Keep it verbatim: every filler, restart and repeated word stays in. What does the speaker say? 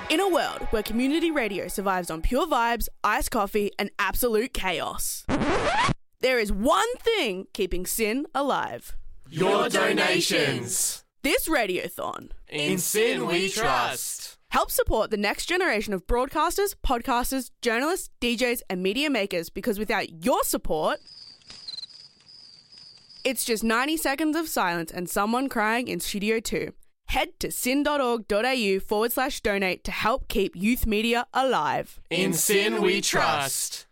In a world where community radio survives on pure vibes, iced coffee, and absolute chaos, there is one thing keeping SYN alive. Your donations. This radiothon, In SYN we trust. help support the next generation of broadcasters, podcasters, journalists, D Js, and media makers, because without your support, it's just ninety seconds of silence and someone crying in Studio two. Head to syn.org.au forward slash donate to help keep youth media alive. In SYN we trust.